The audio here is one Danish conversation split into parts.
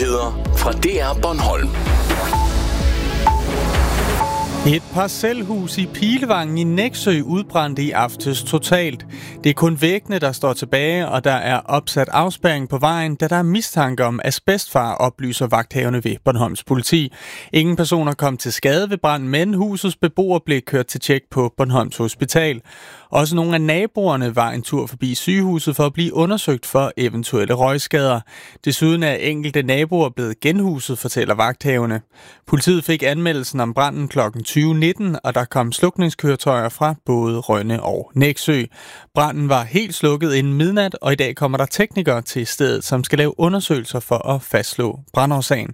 Nyheder fra DR Bornholm. Et parcelhus i Pilevangen i Nexø udbrændte i aftes totalt. Det er kun væggene, der står tilbage, og der er opsat afspærring på vejen, da der er mistanke om asbestfare, oplyser vagthavende ved Bornholms politi. Ingen personer kom til skade ved branden, men husets beboere blev kørt til tjek på Bornholms Hospital. Også nogle af naboerne var en tur forbi sygehuset for at blive undersøgt for eventuelle røgskader. Desuden er enkelte naboer blevet genhuset, fortæller vagthavende. Politiet fik anmeldelsen om branden kl. 20.19, og der kom slukningskøretøjer fra både Rønne og Nexø. Branden var helt slukket inden midnat, og i dag kommer der teknikere til stedet, som skal lave undersøgelser for at fastslå brandårsagen.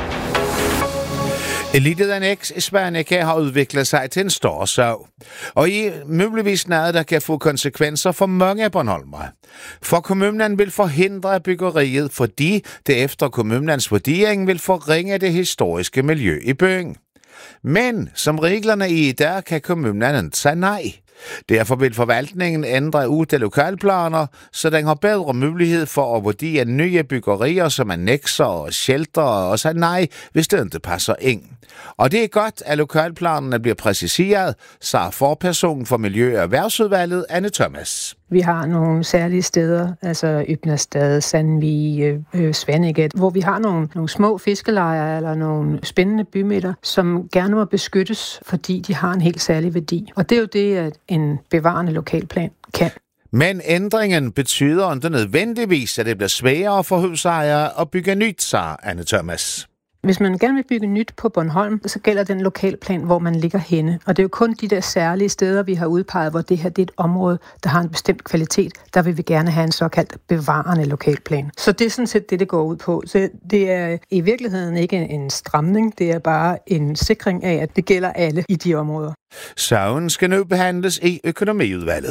Elitedan X i Svaneke har udviklet sig til en stor sag, og i muligvis noget, der kan få konsekvenser for mange Bornholmere. For kommunen vil forhindre byggeriet, fordi det efter kommunens vurdering vil forringe det historiske miljø i byen. Men som reglerne er i dag, kan kommunen ikke sige nej. Derfor vil forvaltningen ændre ud af lokalplaner, så den har bedre mulighed for at vurdere nye byggerier som annexer og shelter og sige nej, hvis det ikke passer ind. Og det er godt, at lokalplanerne bliver præciseret, sagde forpersonen for Miljø- og Erhvervsudvalget, Anne Thomas. Vi har nogle særlige steder, altså Ybnastad, Sandvig, Svaneke, hvor vi har nogle små fiskelejre eller nogle spændende bymidter, som gerne må beskyttes, fordi de har en helt særlig værdi. Og det er jo det, at en bevarende lokalplan kan. Men ændringen betyder ikke nødvendigvis, at det bliver sværere for husejere at bygge nyt, sagde Anne Thomas. Hvis man gerne vil bygge nyt på Bornholm, så gælder den lokalplan, hvor man ligger henne. Og det er jo kun de der særlige steder, vi har udpeget, hvor det her det er et område, der har en bestemt kvalitet. Der vil vi gerne have en såkaldt bevarende lokalplan. Så det er sådan set det går ud på. Så det er i virkeligheden ikke en stramning, det er bare en sikring af, at det gælder alle i de områder. Sagen skal nu behandles i økonomiudvalget.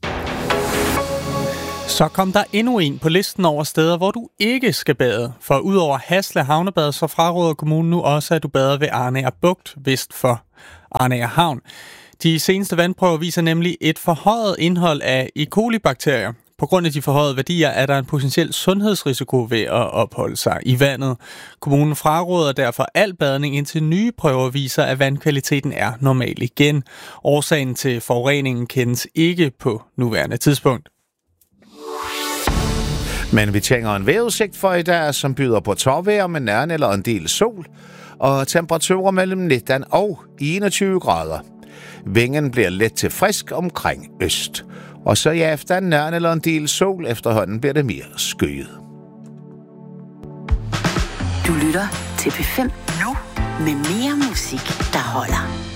Så kom der endnu en på listen over steder, hvor du ikke skal bade. For udover Hasle Havnebad, så fraråder kommunen nu også, at du bader ved Arnager Bugt, vest for Arnager Havn. De seneste vandprøver viser nemlig et forhøjet indhold af E. coli-bakterier. På grund af de forhøjede værdier er der en potentiel sundhedsrisiko ved at opholde sig i vandet. Kommunen fraråder derfor al badning, indtil nye prøver viser, at vandkvaliteten er normal igen. Årsagen til forureningen kendes ikke på nuværende tidspunkt. Men vi tænker en vejrudsigt for i dag, som byder på tørvejr med nærmere eller en del sol, og temperaturer mellem 19 og 21 grader. Vinden bliver let til frisk omkring øst. Og så i aften nærmere eller en del sol, efterhånden bliver det mere skyet. Du lytter til P5 nu med mere musik, der holder.